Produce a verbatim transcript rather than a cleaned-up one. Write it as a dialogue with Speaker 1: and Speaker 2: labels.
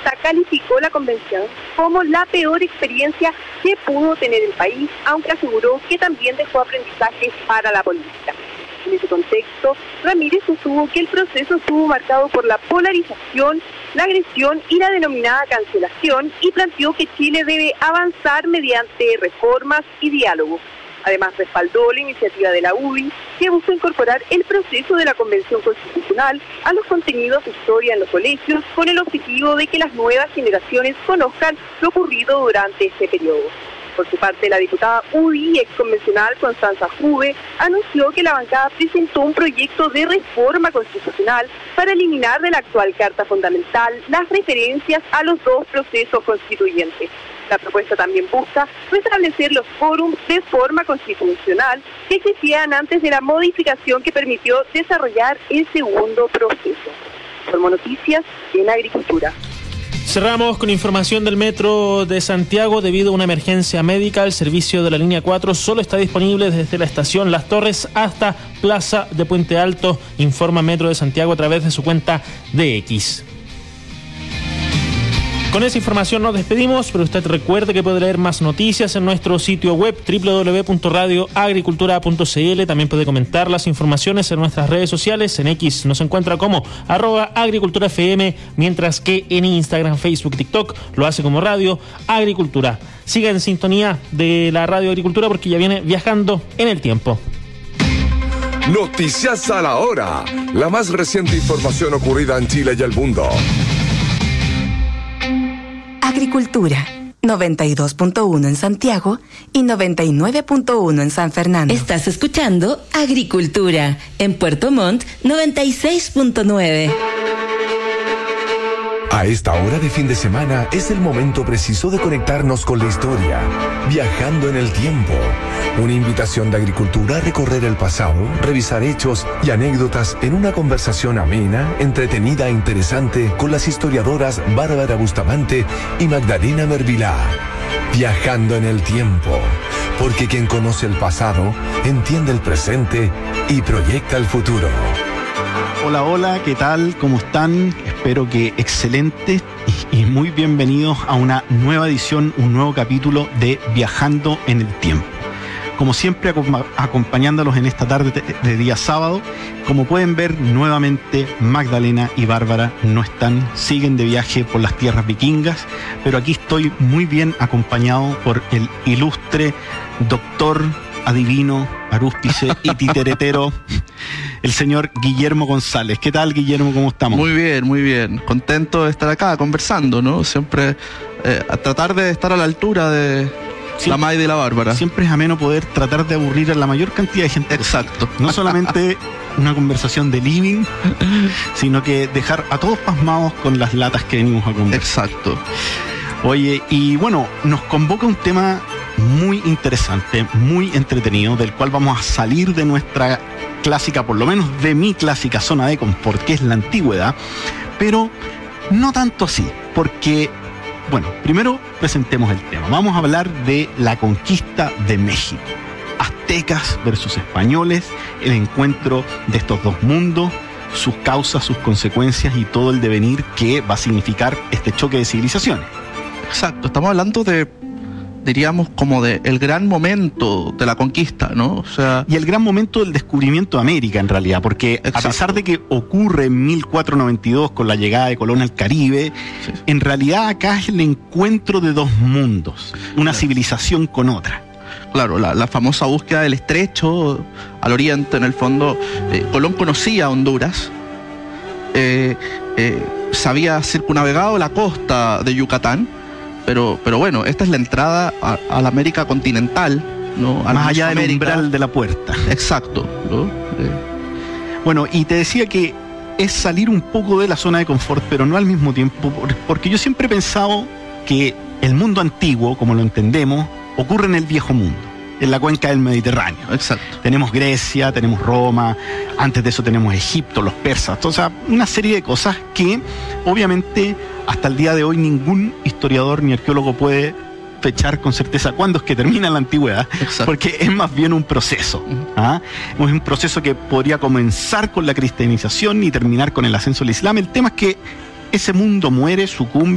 Speaker 1: propuesta calificó la convención como la peor experiencia que pudo tener el país, aunque aseguró que también dejó aprendizajes para la política. En ese contexto, Ramírez sostuvo que el proceso estuvo marcado por la polarización, la agresión y la denominada cancelación, y planteó que Chile debe avanzar mediante reformas y diálogo. Además, respaldó la iniciativa de la U D I, que busca incorporar el proceso de la Convención Constitucional a los contenidos de historia en los colegios, con el objetivo de que las nuevas generaciones conozcan lo ocurrido durante este periodo. Por su parte, la diputada U D I y exconvencional Constanza Juve anunció que la bancada presentó un proyecto de reforma constitucional para eliminar de la actual Carta Fundamental las referencias a los dos procesos constituyentes. La propuesta también busca restablecer los fórums de forma constitucional que existían antes de la modificación que permitió desarrollar el segundo proceso. Informo Noticias en Agricultura.
Speaker 2: Cerramos con información del Metro de Santiago. Debido a una emergencia médica, el servicio de la línea cuatro solo está disponible desde la estación Las Torres hasta Plaza de Puente Alto, informa Metro de Santiago a través de su cuenta de X. Con esa información nos despedimos, pero usted recuerde que puede leer más noticias en nuestro sitio web doble u doble u doble u punto radio agricultura punto c l. También puede comentar las informaciones en nuestras redes sociales. En X nos encuentra como arroba agricultura F M, mientras que en Instagram, Facebook, TikTok lo hace como Radio Agricultura. Siga en sintonía de la Radio Agricultura porque ya viene Viajando en el Tiempo.
Speaker 3: Noticias a la hora. La más reciente información ocurrida en Chile y el mundo.
Speaker 4: Agricultura, noventa y dos punto uno en Santiago y noventa y nueve punto uno en San Fernando.
Speaker 5: Estás escuchando Agricultura en Puerto Montt, noventa y seis punto nueve.
Speaker 3: A esta hora de fin de semana es el momento preciso de conectarnos con la historia, viajando en el tiempo. Una invitación de Agricultura a recorrer el pasado, revisar hechos y anécdotas en una conversación amena, entretenida e interesante con las historiadoras Bárbara Bustamante y Magdalena Mervilá. Viajando en el tiempo, porque quien conoce el pasado entiende el presente y proyecta el futuro.
Speaker 6: Hola, hola, ¿qué tal? ¿Cómo están? Espero que excelentes y, y muy bienvenidos a una nueva edición, un nuevo capítulo de Viajando en el Tiempo. Como siempre, acompañándolos en esta tarde de día sábado. Como pueden ver, nuevamente Magdalena y Bárbara no están, siguen de viaje por las tierras vikingas, pero aquí estoy muy bien acompañado por el ilustre doctor, adivino, arúspice y titeretero, el señor Guillermo González. ¿Qué tal, Guillermo? ¿Cómo estamos?
Speaker 7: Muy bien, muy bien. Contento de estar acá conversando, ¿no? Siempre eh, a tratar de estar a la altura de siempre, la May de la Bárbara.
Speaker 6: Siempre es ameno poder tratar de aburrir a la mayor cantidad de gente.
Speaker 7: Exacto.
Speaker 6: No solamente una conversación de living, sino que dejar a todos pasmados con las latas que venimos a conversar.
Speaker 7: Exacto.
Speaker 6: Oye, y bueno, nos convoca un tema muy interesante, muy entretenido, del cual vamos a salir de nuestra clásica, por lo menos de mi clásica zona de confort, que es la antigüedad, pero no tanto así, porque, bueno, primero presentemos el tema. Vamos a hablar de la conquista de México. Aztecas versus españoles, el encuentro de estos dos mundos, sus causas, sus consecuencias y todo el devenir que va a significar este choque de civilizaciones.
Speaker 7: Exacto, estamos hablando de, diríamos, como de el gran momento de la conquista, ¿no? O sea,
Speaker 6: y el gran momento del descubrimiento de América, en realidad, porque exacto, a pesar de que ocurre en mil cuatrocientos noventa y dos con la llegada de Colón al Caribe, sí, sí. en realidad acá es el encuentro de dos mundos, una claro. civilización con otra.
Speaker 7: Claro, la, la famosa búsqueda del estrecho al oriente, en el fondo, eh, Colón conocía Honduras, eh, eh, se había circunnavegado la costa de Yucatán, Pero, pero bueno, esta es la entrada a, a la América continental, ¿no? A
Speaker 6: Más allá del umbral de la puerta.
Speaker 7: Exacto, ¿no? Eh.
Speaker 6: Bueno, y te decía que es salir un poco de la zona de confort, pero no al mismo tiempo, porque yo siempre he pensado que el mundo antiguo, como lo entendemos, ocurre en el viejo mundo, en la cuenca del Mediterráneo.
Speaker 7: Exacto.
Speaker 6: Tenemos Grecia, tenemos Roma, antes de eso tenemos Egipto, los persas, o sea, una serie de cosas que obviamente hasta el día de hoy ningún historiador ni arqueólogo puede fechar con certeza cuándo es que termina la antigüedad. Exacto. Porque es más bien un proceso. ¿ah? Es un proceso que podría comenzar con la cristianización y terminar con el ascenso del Islam. El tema es que ese mundo muere, sucumbe